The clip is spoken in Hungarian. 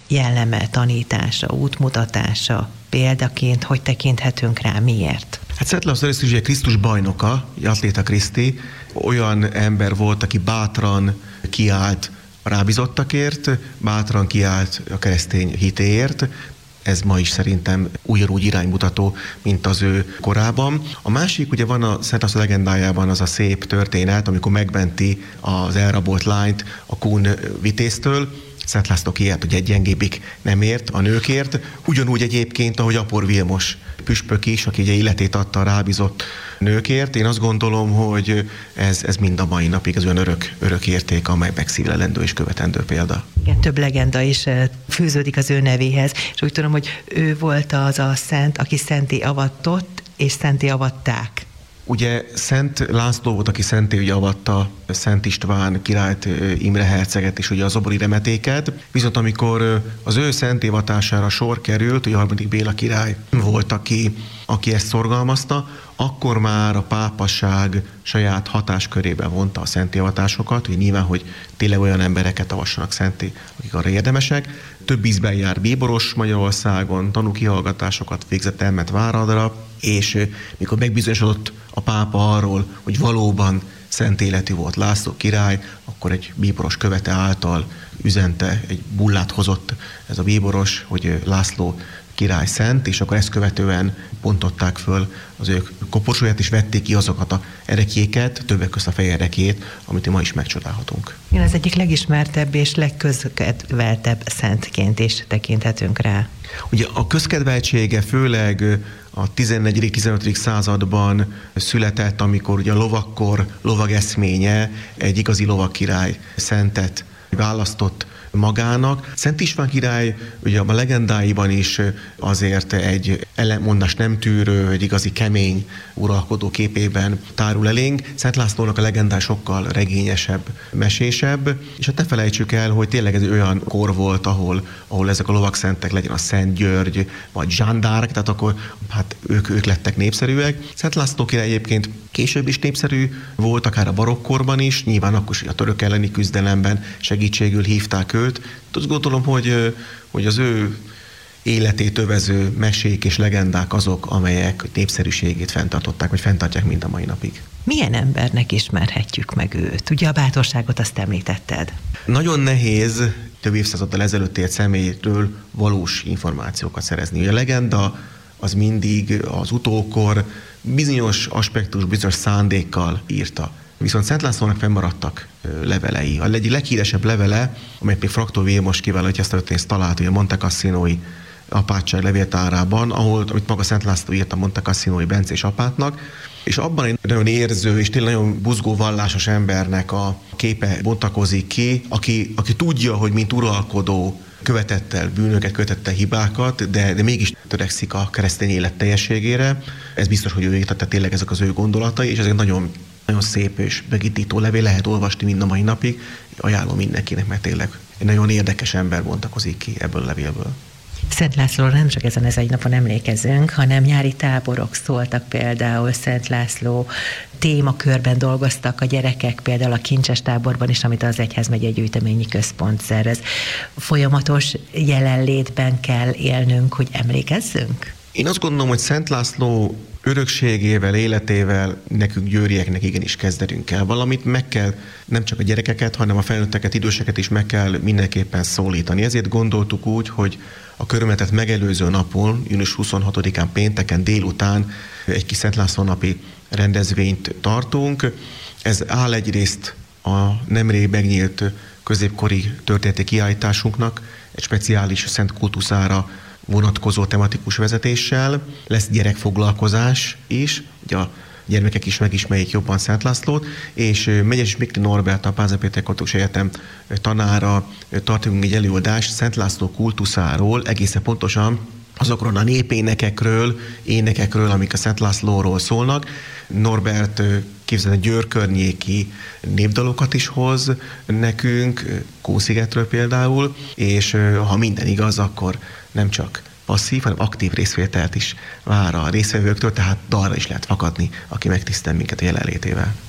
jelleme, tanítása, útmutatása, példaként, hogy tekinthetünk rá, miért? Hát Szent László ugye Krisztus bajnoka, Atléta Kriszti, olyan ember volt, aki bátran kiállt a rábízottakért, bátran kiállt a keresztény hitéért. Ez ma is szerintem ugyanúgy iránymutató, mint az ő korában. A másik, ugye van a Szent László legendájában az a szép történet, amikor megmenti az elrabolt lányt a kun vitéztől. Szent László kiállt, hogy egy gyengébbik nem ért a nőkért. Ugyanúgy egyébként, ahogy Apor Vilmos püspök is, aki ugye életét adta a rábízott nőkért. Én azt gondolom, hogy ez mind a mai napig az olyan örök érték, amely megszívlelendő és követendő példa. Igen, több legenda is fűződik az ő nevéhez, és úgy tudom, hogy ő volt az a szent, aki szenté avatott, és szenté avatták. Ugye Szent László volt, aki szenté avatta Szent István királyt, Imre herceget és ugye a zobori remetéket, viszont amikor az ő szentévatására sor került, ugye a 3. Béla király volt, aki ezt szorgalmazta, akkor már a pápasság saját hatáskörébe vonta a szentéavatásokat, hogy nyilván, hogy tényleg olyan embereket avassanak szenté, akik arra érdemesek. Több ízben jár bíboros Magyarországon, tanúkihallgatásokat végzett, elment Váradra, és mikor megbizonyosodott a pápa arról, hogy valóban szent életű volt László király, akkor egy bíboros követe által üzente, egy bullát hozott ez a bíboros, hogy László király szent, és akkor ezt követően bontották föl az ő koporsóját, és vették ki azokat a erekjéket, többek között a fejerekjét, amit ma is megcsodálhatunk. Igen, az egyik legismertebb és legközkedveltebb szentként is tekinthetünk rá. Ugye a közkedveltsége főleg a 14.-15. században született, amikor ugye a lovakkor lovageszménye egy igazi lovagkirály szentet választott magának. Szent István király ugye a legendáiban is azért egy ellenmondást nem tűrő, egy igazi kemény uralkodó képében tárul elénk. Szent Lászlónak a legendái sokkal regényesebb, mesésebb, és hát ne felejtsük el, hogy tényleg ez olyan kor volt, ahol ezek a lovagszentek, legyen a Szent György, vagy Jeanne d'Arc, tehát akkor hát ők lettek népszerűek. Szent László király egyébként később is népszerű volt, akár a barokkorban is, nyilván akkor is a török elleni küzdelemben segítségül hívták őt. Azt gondolom, hogy az ő életét övező mesék és legendák azok, amelyek népszerűségét fenntartották, vagy fenntartják mind a mai napig. Milyen embernek ismerhetjük meg őt? Ugye a bátorságot azt említetted. Nagyon nehéz több évszázaddal ezelőtt élt személyről valós információkat szerezni. Ugye a legenda az mindig az utókor bizonyos aspektus, bizonyos szándékkal írta. Viszont Szent Lászlónak fennmaradtak levelei. A egyik leghíresebb levele, amely még Fraktól Vilmos kiváló, hogy ezt a történész talált, hogy a Monte Cassinói apátság levéltárában, amit maga Szent László írt a Monte Cassinói bencés apátnak, és abban egy nagyon érző és tényleg nagyon buzgó vallásos embernek a képe bontakozik ki, aki tudja, hogy mint uralkodó követett el bűnöket, követett el hibákat, de mégis törekszik a keresztény élet teljességére. Ez biztos, hogy ő írta, tehát tényleg ezek az ő gondolatai, és ezek nagyon szép és megitító levél, lehet olvasni mind a mai napig. Ajánlom mindenkinek, mert tényleg egy nagyon érdekes ember bontakozik ki ebből a levélből. Szent Lászlóra nem csak ezen az egy napon emlékezünk, hanem nyári táborok szóltak például Szent László témakörben dolgoztak a gyerekek, például a Kincses táborban is, amit az Egyházmegyei Gyűjteményi Központ szervez. Folyamatos jelenlétben kell élnünk, hogy emlékezzünk? Én azt gondolom, hogy Szent László örökségével, életével nekünk győrieknek igenis kezdenünk kell valamit, meg kell nem csak a gyerekeket, hanem a felnőtteket, időseket is meg kell mindenképpen szólítani. Ezért gondoltuk úgy, hogy a körmetet megelőző napon, június 26-án pénteken délután egy kis Szent László napi rendezvényt tartunk. Ez áll egyrészt a nemrég megnyílt középkori történeti kiállításunknak, egy speciális szent kultuszára vonatkozó tematikus vezetéssel, lesz gyerekfoglalkozás is, ugye a gyermekek is megismerjék jobban Szent Lászlót, és Megyes Mikli Norbert, a Pázmány Péter Katolikus Egyetem tanára tartunk egy előadást Szent László kultuszáról, egészen pontosan azokról a népénekekről, énekekről, amik a Szent Lászlóról szólnak. Norbert képzelni Győr környéki népdalokat is hoz nekünk, Kószigetről például, és ha minden igaz, akkor nem csak passzív, hanem aktív részvételt is vár a résztvevőktől, tehát dalra is lehet fakadni, aki megtisztel minket a jelenlétével.